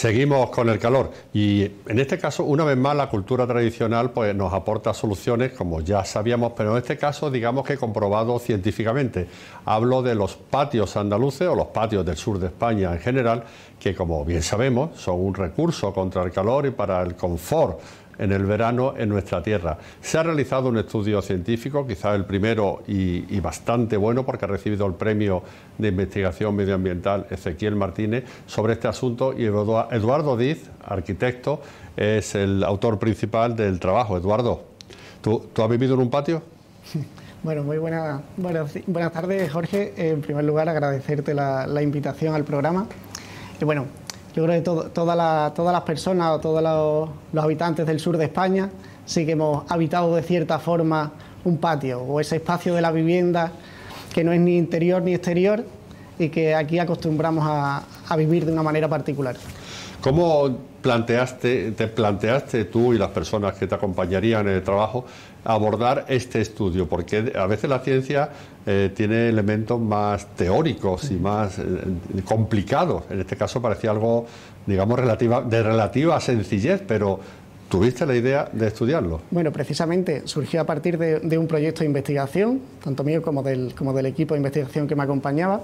Seguimos con el calor y en este caso una vez más la cultura tradicional pues nos aporta soluciones como ya sabíamos, pero en este caso digamos que comprobado científicamente. Hablo de los patios andaluces o los patios del sur de España en general, que como bien sabemos son un recurso contra el calor y para el confort en el verano en nuestra tierra. Se ha realizado un estudio científico, quizás el primero y bastante bueno, porque ha recibido el premio de investigación medioambiental Ezequiel Martínez sobre este asunto, y Eduardo Diz, arquitecto, es el autor principal del trabajo. Eduardo, ¿tú has vivido en un patio? Bueno, muy buenas tardes, Jorge. En primer lugar, agradecerte la invitación al programa. Y bueno, yo creo que todas las personas o todos los habitantes del sur de España sí que hemos habitado de cierta forma un patio o ese espacio de la vivienda que no es ni interior ni exterior y que aquí acostumbramos a vivir de una manera particular. ¿Cómo te planteaste tú y las personas que te acompañarían en el trabajo abordar este estudio? Porque a veces la ciencia tiene elementos más teóricos y más complicados. En este caso parecía algo, digamos, de relativa sencillez, pero ¿tuviste la idea de estudiarlo? Bueno, precisamente surgió a partir de un proyecto de investigación, tanto mío como del equipo de investigación que me acompañaba.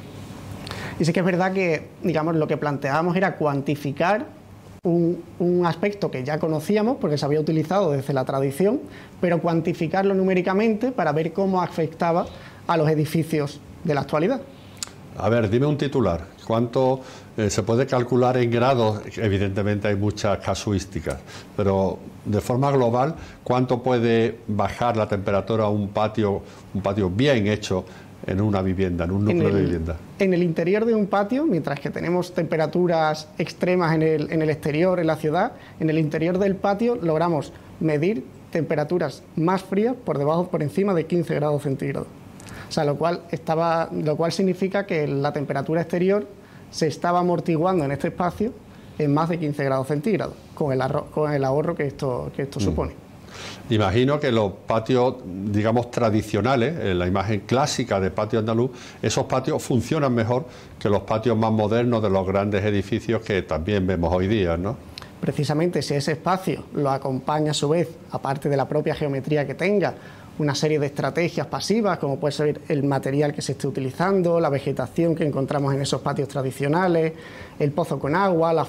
Y sí que es verdad que, digamos, lo que planteábamos era cuantificar un aspecto que ya conocíamos porque se había utilizado desde la tradición, pero cuantificarlo numéricamente para ver cómo afectaba a los edificios de la actualidad. A ver, dime un titular. ¿Cuánto se puede calcular en grados? Evidentemente hay muchas casuísticas, pero de forma global, ¿cuánto puede bajar la temperatura a un patio bien hecho en una vivienda, en un núcleo de vivienda? En el interior de un patio, mientras que tenemos temperaturas extremas en el exterior, en la ciudad, en el interior del patio logramos medir temperaturas más frías por encima de 15 grados centígrados. O sea, lo cual significa que la temperatura exterior se estaba amortiguando en este espacio en más de 15 grados centígrados, con el ahorro que esto supone. Imagino que los patios, digamos, tradicionales, en la imagen clásica de patio andaluz, esos patios funcionan mejor que los patios más modernos de los grandes edificios que también vemos hoy día, ¿no? Precisamente, si ese espacio lo acompaña a su vez, aparte de la propia geometría que tenga, una serie de estrategias pasivas, como puede ser el material que se esté utilizando, la vegetación que encontramos en esos patios tradicionales, el pozo con agua, la